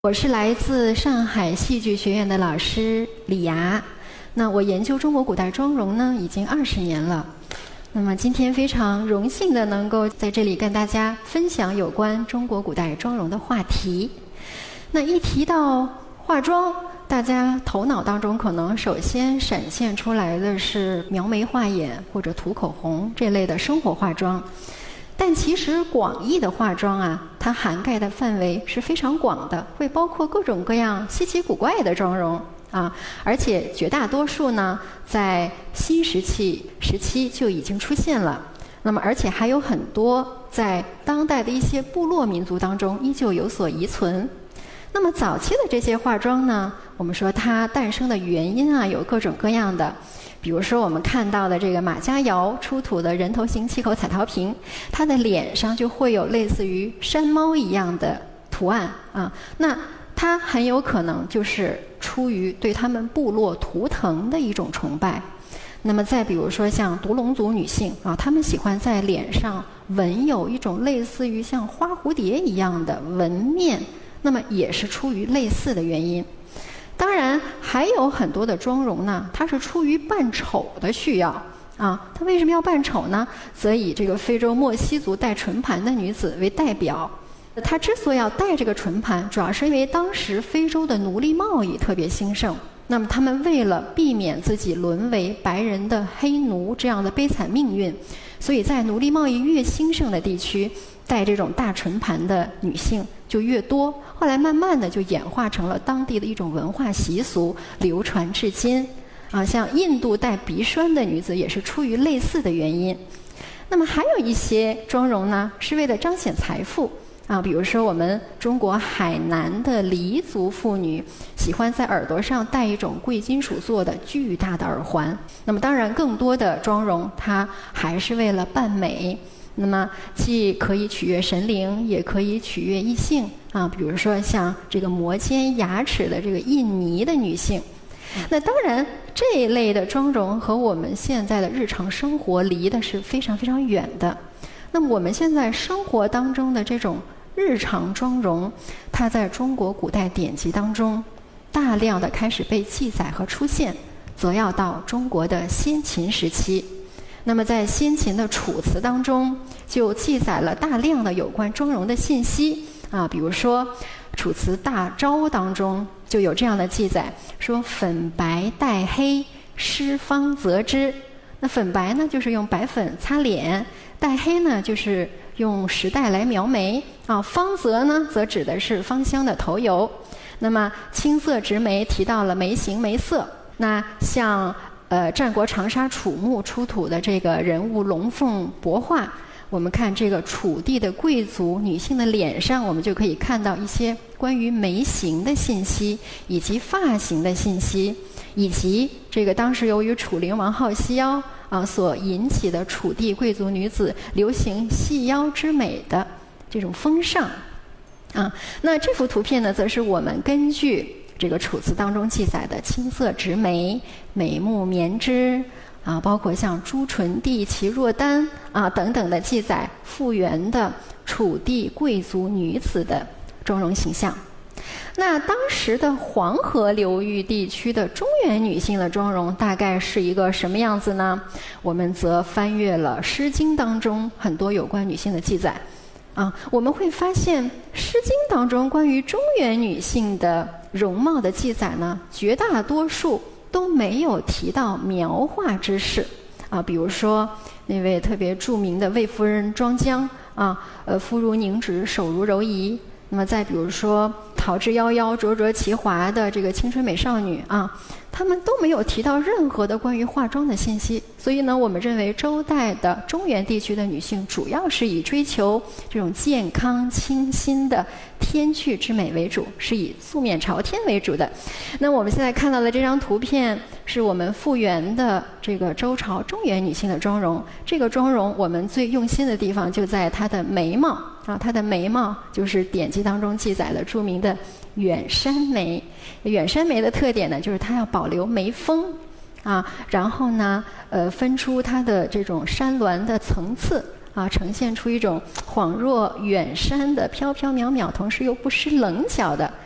我是来自上海戏剧学院的老师李芽。那我研究中国古代妆容呢，已经20年了。那么今天非常荣幸的能够在这里跟大家分享有关中国古代妆容的话题。那一提到化妆，大家头脑当中可能首先闪现出来的是描眉画眼或者涂口红这类的生活化妆。但其实广义的化妆啊，它涵盖的范围是非常广的，会包括各种各样稀奇古怪的妆容啊，而且绝大多数呢，在新石器时期就已经出现了。那么，而且还有很多在当代的一些部落民族当中依旧有所遗存。那么早期的这些化妆呢，我们说它诞生的原因啊，有各种各样的。比如说我们看到的这个马家窑出土的人头形气口彩陶瓶，它的脸上就会有类似于山猫一样的图案啊，那它很有可能就是出于对他们部落图腾的一种崇拜。那么再比如说像独龙族女性啊，她们喜欢在脸上纹有一种类似于像花蝴蝶一样的纹面，那么也是出于类似的原因。当然还有很多的妆容呢，它是出于扮丑的需要啊。它为什么要扮丑呢？则以这个非洲莫西族戴唇盘的女子为代表。她之所以要戴这个唇盘，主要是因为当时非洲的奴隶贸易特别兴盛。那么他们为了避免自己沦为白人的黑奴这样的悲惨命运，所以在奴隶贸易越兴盛的地区，戴这种大唇盘的女性就越多。后来慢慢的就演化成了当地的一种文化习俗，流传至今。啊，像印度戴鼻栓的女子也是出于类似的原因。那么还有一些妆容呢，是为了彰显财富。啊，比如说我们中国海南的黎族妇女喜欢在耳朵上戴一种贵金属做的巨大的耳环。那么当然更多的妆容它还是为了扮美，那么既可以取悦神灵，也可以取悦异性啊。比如说像这个磨尖牙齿的这个印尼的女性。那当然这一类的妆容和我们现在的日常生活离的是非常非常远的。那么我们现在生活当中的这种日常妆容，它在中国古代典籍当中大量的开始被记载和出现，则要到中国的先秦时期。那么在先秦的楚辞当中，就记载了大量的有关妆容的信息啊，比如说楚辞大招当中就有这样的记载，说粉白带黑，施方择之。那粉白呢，就是用白粉擦脸；带黑呢，就是用石带来描眉啊。方泽呢，则指的是芳香的头油。那么青色直眉提到了眉形眉色。那像战国长沙楚墓出土的这个人物龙凤帛画，我们看这个楚地的贵族女性的脸上，我们就可以看到一些关于眉形的信息，以及发型的信息，以及这个当时由于楚灵王好细腰啊所引起的楚地贵族女子流行细腰之美的这种风尚啊。那这幅图片呢，则是我们根据这个楚辞当中记载的青色直眉、美目绵枝啊，包括像朱唇地其若丹啊等等的记载，复原的楚地贵族女子的妆容形象。那当时的黄河流域地区的中原女性的妆容大概是一个什么样子呢？我们则翻阅了《诗经》当中很多有关女性的记载啊，我们会发现《诗经》当中关于中原女性的容貌的记载呢，绝大多数都没有提到描画之事啊。比如说那位特别著名的魏夫人庄姜啊，肤如凝脂，手如柔夷。那么再比如说桃之夭夭，灼灼其华的这个青春美少女啊，她们都没有提到任何的关于化妆的信息。所以呢，我们认为周代的中原地区的女性主要是以追求这种健康清新的天趣之美为主，是以素面朝天为主的。那我们现在看到的这张图片是我们复原的这个周朝中原女性的妆容。这个妆容我们最用心的地方就在她的眉毛啊，她的眉毛就是典籍当中记载了著名的远山眉。远山眉的特点呢，就是它要保留眉峰啊，然后呢，分出它的这种山峦的层次啊，呈现出一种恍若远山的飘飘渺渺，同时又不失棱角的